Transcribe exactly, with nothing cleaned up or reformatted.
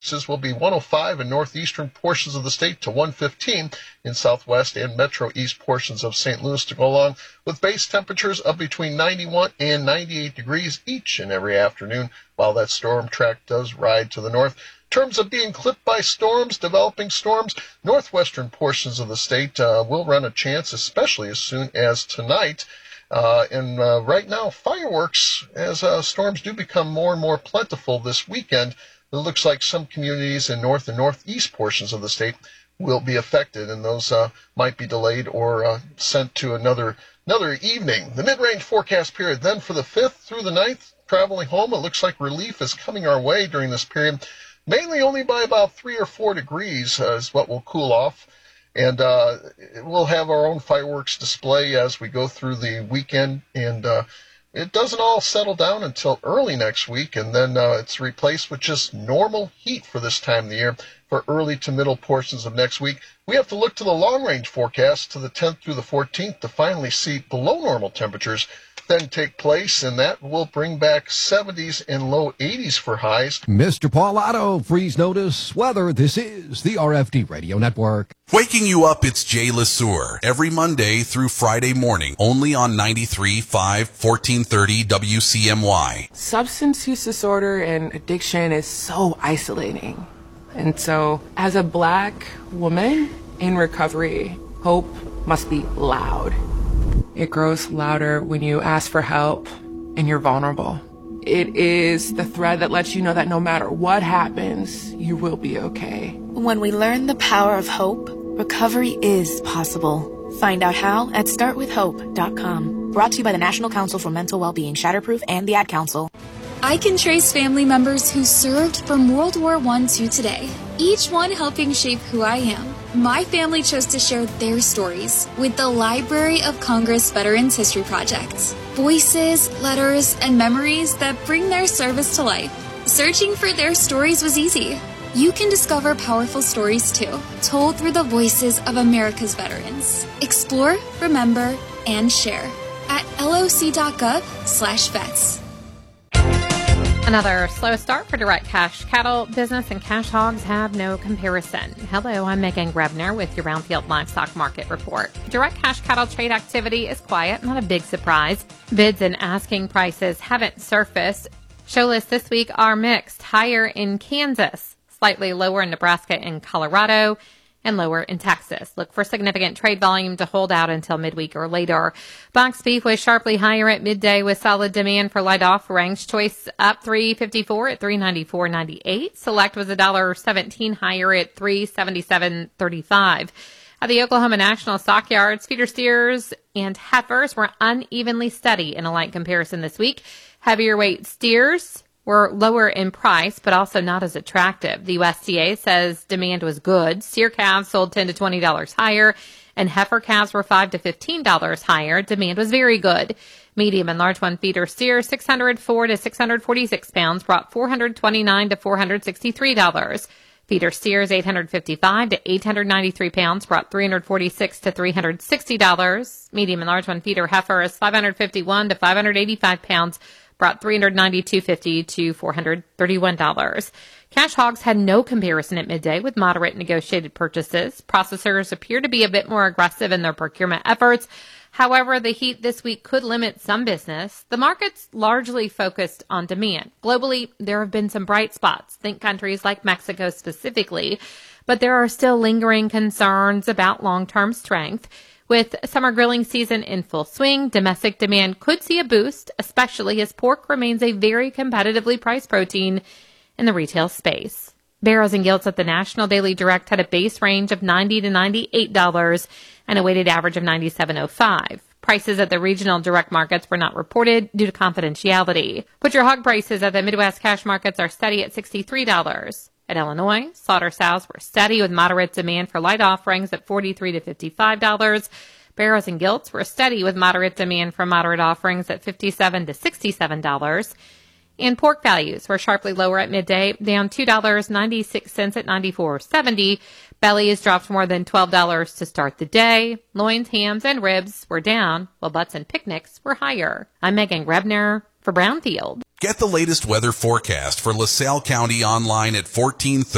indexes will be one oh five in northeastern portions of the state to one fifteen in southwest and metro east portions of Saint Louis, to go along with base temperatures of between ninety-one and ninety-eight degrees each and every afternoon, while that storm track does ride to the north. In terms of being clipped by storms, developing storms, northwestern portions of the state uh, will run a chance, especially as soon as tonight. Uh, and uh, right now, fireworks, as uh, storms do become more and more plentiful this weekend, it looks like some communities in north and northeast portions of the state will be affected, and those uh, might be delayed or uh, sent to another another evening. The mid-range forecast period then for the fifth through the ninth, traveling home, it looks like relief is coming our way during this period, mainly only by about three or four degrees uh, is what will cool off. And uh, we'll have our own fireworks display as we go through the weekend, and uh, it doesn't all settle down until early next week, and then uh, it's replaced with just normal heat for this time of the year for early to middle portions of next week. We have to look to the long-range forecast to the tenth through the fourteenth to finally see below normal temperatures then take place, and that will bring back seventies and low eighties for highs. Mister Paulato, freeze notice weather. This is the R F D Radio Network. Waking you up, it's Jay LeSueur. Every Monday through Friday morning, only on ninety-three point five, fourteen thirty W C M Y. Substance use disorder and addiction is so isolating. And so, as a black woman in recovery, hope must be loud. It grows louder when you ask for help and you're vulnerable. It is the thread that lets you know that no matter what happens, you will be okay. When we learn the power of hope, recovery is possible. Find out how at start with hope dot com. Brought to you by the National Council for Mental Wellbeing, Shatterproof, and the Ad Council. I can trace family members who served from World War One to today, each one helping shape who I am. My family chose to share their stories with the Library of Congress Veterans History Project. Voices, letters, and memories that bring their service to life. Searching for their stories was easy. You can discover powerful stories too, told through the voices of America's veterans. Explore, remember, and share at loc.gov slash vets. Another slow start for direct cash cattle business, and cash hogs have no comparison. Hello, I'm Megan Grebner with your Brownfield Livestock Market Report. Direct cash cattle trade activity is quiet, not a big surprise. Bids and asking prices haven't surfaced. Show lists this week are mixed. Higher in Kansas, slightly lower in Nebraska and Colorado, and lower in Texas. Look for significant trade volume to hold out until midweek or later. Box beef was sharply higher at midday with solid demand for light offerings. Choice up three fifty-four at three ninety-four ninety-eight. Select was one dollar seventeen higher at three seventy-seven thirty-five. At the Oklahoma National Stockyards, feeder steers and heifers were unevenly steady in a light comparison this week. Heavier weight steers were lower in price, but also not as attractive. The U S D A says demand was good. Steer calves sold ten to twenty dollars higher, and heifer calves were five to fifteen dollars higher. Demand was very good. Medium and large one feeder steers, six hundred four to six hundred forty-six pounds, brought four hundred twenty-nine to four hundred sixty-three dollars. Feeder steers, eight hundred fifty-five to eight hundred ninety-three pounds, brought three hundred forty-six to three hundred sixty dollars. Medium and large one feeder heifers, five hundred fifty-one to five hundred eighty-five pounds, brought three hundred ninety-two fifty to four hundred thirty-one dollars. Cash hogs had no comparison at midday with moderate negotiated purchases. Processors appear to be a bit more aggressive in their procurement efforts. However, the heat this week could limit some business. The market's largely focused on demand. Globally, there have been some bright spots. Think countries like Mexico specifically, but there are still lingering concerns about long-term strength. With summer grilling season in full swing, domestic demand could see a boost, especially as pork remains a very competitively priced protein in the retail space. Barrows and Gilts at the National Daily Direct had a base range of ninety to ninety-eight dollars and a weighted average of ninety-seven oh five. Prices at the regional direct markets were not reported due to confidentiality. Butcher hog prices at the Midwest cash markets are steady at sixty-three dollars. At Illinois, slaughter sows were steady with moderate demand for light offerings at forty-three to fifty-five dollars. Barrows and Gilts were steady with moderate demand for moderate offerings at fifty-seven to sixty-seven dollars. And pork values were sharply lower at midday, down two dollars and ninety-six cents at ninety-four seventy. Bellies dropped more than twelve dollars to start the day. Loins, hams, and ribs were down, while butts and picnics were higher. I'm Megan Grebner for Brownfield. Get the latest weather forecast for LaSalle County online at fourteen thirty.